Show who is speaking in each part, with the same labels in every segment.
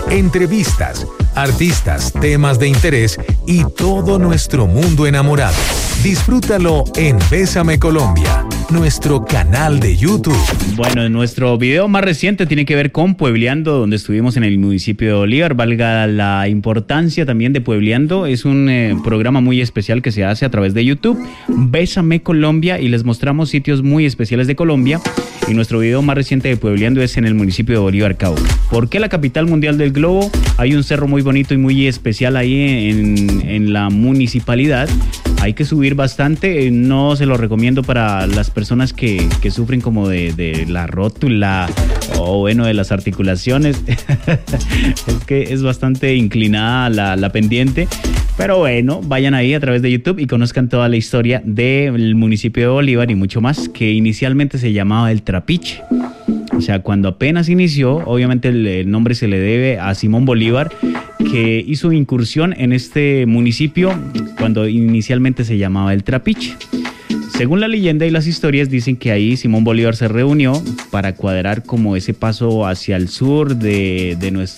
Speaker 1: entrevistas, artistas, temas de interés y todo nuestro mundo enamorado. Disfrútalo en Bésame Colombia, nuestro canal de YouTube.
Speaker 2: Bueno, nuestro video más reciente tiene que ver con Puebleando, donde estuvimos en el municipio de Bolívar. Valga la importancia también de Puebleando. Es un programa muy especial que se hace a través de YouTube, Bésame Colombia, y les mostramos sitios muy especiales de Colombia. Y nuestro video más reciente de Puebleando es en el municipio de Bolívar, Cauca. ¿Por qué la capital mundial del globo? Hay un cerro muy bonito y muy especial ahí en la municipalidad. Hay que subir bastante, no se lo recomiendo para las personas que sufren como de la rótula o bueno, de las articulaciones. Es que es bastante inclinada la pendiente. Pero bueno, vayan ahí a través de YouTube y conozcan toda la historia del municipio de Bolívar y mucho más, que inicialmente se llamaba El Trapiche. O sea, cuando apenas inició, obviamente el nombre se le debe a Simón Bolívar, que hizo incursión en este municipio cuando inicialmente se llamaba El Trapiche. Según la leyenda y las historias, dicen que ahí Simón Bolívar se reunió para cuadrar como ese paso hacia el sur de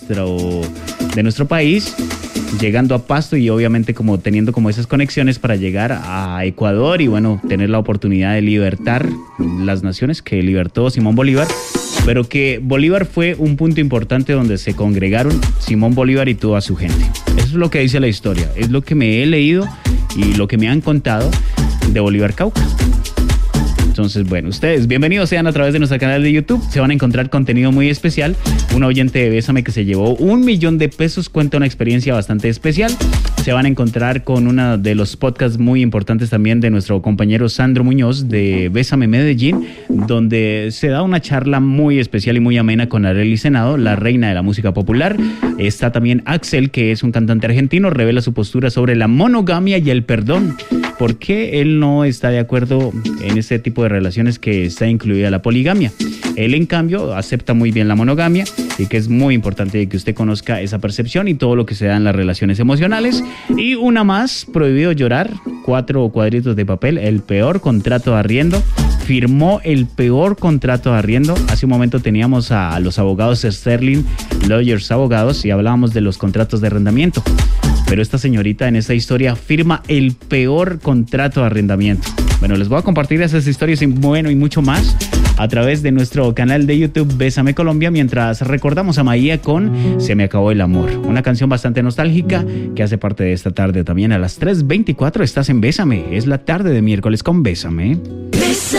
Speaker 2: nuestro país, llegando a Pasto y obviamente como teniendo como esas conexiones para llegar a Ecuador y bueno, tener la oportunidad de libertar las naciones que libertó Simón Bolívar. Pero que Bolívar fue un punto importante donde se congregaron Simón Bolívar y toda su gente. Eso es lo que dice la historia, es lo que me he leído y lo que me han contado de Bolívar, Cauca. Entonces, bueno, ustedes bienvenidos sean a través de nuestro canal de YouTube. Se van a encontrar contenido muy especial. Un oyente de Bésame que se llevó 1 millón de pesos cuenta una experiencia bastante especial. Se van a encontrar con uno de los podcasts muy importantes también de nuestro compañero Sandro Muñoz de Bésame Medellín, donde se da una charla muy especial y muy amena con Arely Senado, la reina de la música popular. Está también Axel, que es un cantante argentino, revela su postura sobre la monogamia y el perdón. ¿Por qué él no está de acuerdo en este tipo de relaciones que está incluida la poligamia? Él, en cambio, acepta muy bien la monogamia y que es muy importante que usted conozca esa percepción y todo lo que se da en las relaciones emocionales. Y una más, prohibido llorar, 4 cuadritos de papel, el peor contrato de arriendo. Firmó el peor contrato de arriendo. Hace un momento teníamos a los abogados Sterling Lawyers Abogados y hablábamos de los contratos de arrendamiento. Pero esta señorita en esta historia firma el peor contrato de arrendamiento. Bueno, les voy a compartir esas historias y mucho más a través de nuestro canal de YouTube Bésame Colombia, mientras recordamos a Maía con Se me acabó el amor, una canción bastante nostálgica que hace parte de esta tarde también. A las 3:24 estás en Bésame, es la tarde de miércoles con Bésame.